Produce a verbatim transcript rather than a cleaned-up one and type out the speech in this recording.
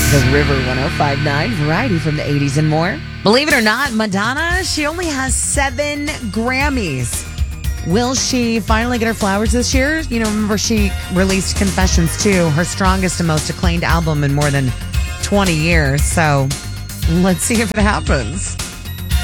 The River one oh five point nine, variety from the eighties and more. Believe it or not, Madonna, she only has seven Grammys. Will she finally get her flowers this year? You know, remember she released Confessions too, her strongest and most acclaimed album in more than twenty years. So let's see if it happens.